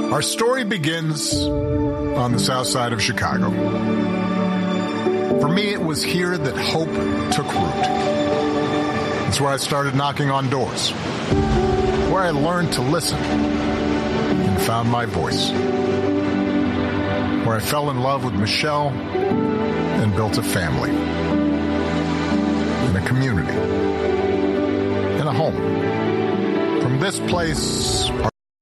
Our story begins on the south side of Chicago. For me, it was here that hope took root. It's where I started knocking on doors, where I learned to listen and found my voice, where I fell in love with Michelle and built a family, and a community, and a home. From this place,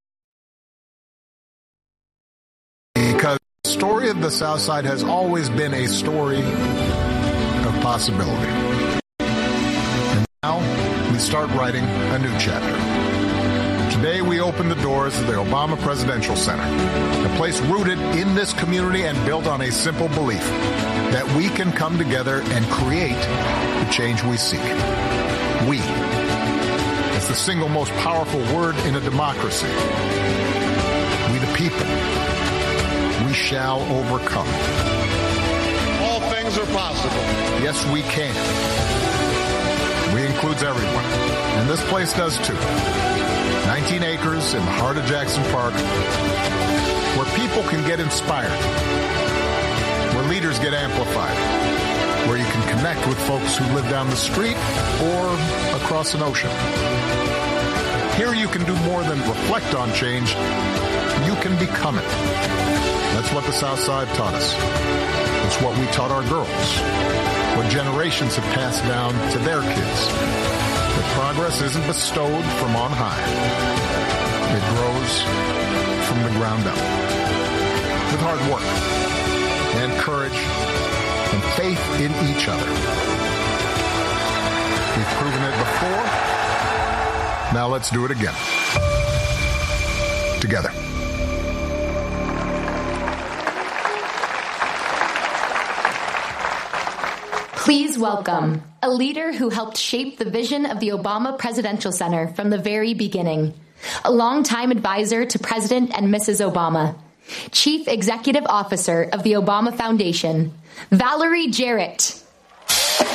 because the story of the South Side has always been a story of possibility. And now we start writing a new chapter. Today we open the doors of the Obama Presidential Center, a place rooted in this community and built on a simple belief that we can come together and create the change we seek. We. It's the single most powerful word in a democracy. We the people. We shall overcome. All things are possible. Yes, we can. We includes everyone. And this place does too. 19 acres in the heart of Jackson Park, where people can get inspired, where leaders get amplified, where you can connect with folks who live down the street or across an ocean. Here you can do more than reflect on change. You can become it. That's what the South Side taught us. It's what we taught our girls, what generations have passed down to their kids. That progress isn't bestowed from on high. It grows from the ground up. With hard work and courage and faith in each other. We've proven it before. Now let's do it again. Together. Please welcome a leader who helped shape the vision of the Obama Presidential Center from the very beginning, a longtime advisor to President and Mrs. Obama, Chief Executive Officer of the Obama Foundation, Valerie Jarrett.